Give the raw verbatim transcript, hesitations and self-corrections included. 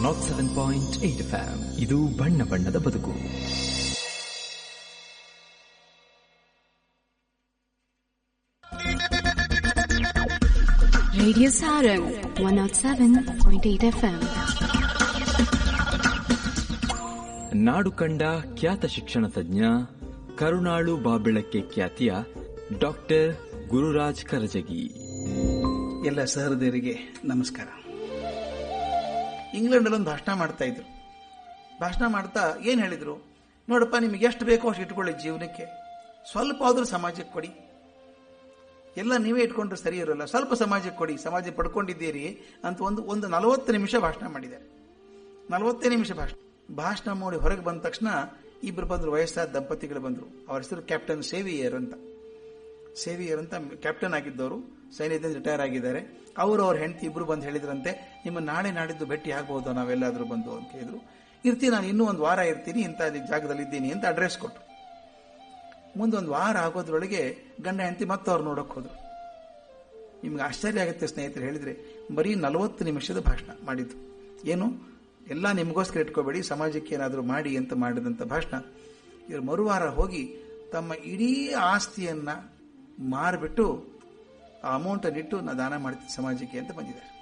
Not seven point eight F M. ಇದು ಬಣ್ಣ ಬಣ್ಣದ ಬದುಕು. Radio Sarang one not seven point eight F M. ನಾಡು ಕಂಡ ಖ್ಯಾತ ಶಿಕ್ಷಣ ತಜ್ಞ, ಕರುಣಾಳು ಬಾಬೆಳಕ್ಕೆ ಖ್ಯಾತಿಯ ಡಾಕ್ಟರ್ ಗುರುರಾಜ್ ಕರಜಗಿ. ಎಲ್ಲ ಸಹೃದಯರಿಗೆ ನಮಸ್ಕಾರ. ಇಂಗ್ಲೆಂಡ್ ಅಲ್ಲಿ ಒಂದು ಭಾಷಣ ಮಾಡ್ತಾ ಇದ್ರು. ಭಾಷಣ ಮಾಡ್ತಾ ಏನ್ ಹೇಳಿದ್ರು, ನೋಡಪ್ಪ, ನಿಮ್ಗೆ ಎಷ್ಟು ಬೇಕೋ ಅಷ್ಟು ಇಟ್ಕೊಳ್ಳಿ ಜೀವನಕ್ಕೆ, ಸ್ವಲ್ಪ ಆದ್ರೂ ಸಮಾಜಕ್ಕೆ ಕೊಡಿ. ಎಲ್ಲ ನೀವೇ ಇಟ್ಕೊಂಡ್ರೆ ಸರಿ ಇರೋಲ್ಲ, ಸ್ವಲ್ಪ ಸಮಾಜಕ್ಕೆ ಕೊಡಿ, ಸಮಾಜ ಪಡ್ಕೊಂಡಿದ್ದೀರಿ ಅಂತ ಒಂದು ಒಂದು ನಲವತ್ತು ನಿಮಿಷ ಭಾಷಣ ಮಾಡಿದ್ದಾರೆ. ನಲವತ್ತೇ ನಿಮಿಷ ಭಾಷಣ ಭಾಷಣ ಮಾಡಿ ಹೊರಗೆ ಬಂದ ತಕ್ಷಣ ಇಬ್ರು ಬಂದ್ರು, ವಯಸ್ಸಾದ ದಂಪತಿಗಳು ಬಂದ್ರು. ಅವರ ಹೆಸರು ಕ್ಯಾಪ್ಟನ್ ಸೇವಿಯರ್ ಅಂತ. ಸೇವಿಯರ್ ಅಂತ ಕ್ಯಾಪ್ಟನ್ ಆಗಿದ್ದವರು, ಸೈನ್ಯದಿಂದ ರಿಟೈರ್ ಆಗಿದ್ದಾರೆ. ಅವರು ಅವ್ರ ಹೆಂಡತಿ ಇಬ್ರು ಬಂದು ಹೇಳಿದ್ರಂತೆ, ನಿಮ್ಮ ನಾಳೆ ನಾಡಿದ್ದು ಭೇಟಿ ಆಗ್ಬಹುದು, ನಾವೆಲ್ಲಾದ್ರೂ ಬಂದು ಅಂತ ಹೇಳಿದ್ರು. ಇರ್ತೀನಿ, ನಾನು ಇನ್ನೂ ಒಂದು ವಾರ ಇರ್ತೀನಿ, ಇಂಥ ಜಾಗದಲ್ಲಿ ಇದ್ದೀನಿ ಅಂತ ಅಡ್ರೆಸ್ ಕೊಟ್ಟರು. ಮುಂದೊಂದು ವಾರ ಆಗೋದ್ರೊಳಗೆ ಗಂಡ ಹೆಂಡತಿ ಮತ್ತೆ ಅವ್ರು ನೋಡಕ್ ಹೋದ್ರು. ನಿಮ್ಗೆ ಆಶ್ಚರ್ಯ ಆಗುತ್ತೆ ಸ್ನೇಹಿತರು, ಹೇಳಿದ್ರೆ ಬರೀ ನಲವತ್ತು ನಿಮಿಷದ ಭಾಷಣ ಮಾಡಿದ್ದು. ಏನು, ಎಲ್ಲ ನಿಮಗೋಸ್ಕರ ಇಟ್ಕೋಬೇಡಿ, ಸಮಾಜಕ್ಕೆ ಏನಾದರೂ ಮಾಡಿ ಅಂತ ಮಾಡಿದಂಥ ಭಾಷಣ. ಇವರು ಮರುವಾರ ಹೋಗಿ ತಮ್ಮ ಇಡೀ ಆಸ್ತಿಯನ್ನ ಮಾರ್ಬಿಟ್ಟು ಆ ಅಮೌಂಟ್ ಅನ್ನಿಟ್ಟು ನಾ ದಾನ ಮಾಡ್ತೀನಿ ಸಮಾಜಕ್ಕೆ ಅಂತ ಬಂದಿದ್ದಾರೆ.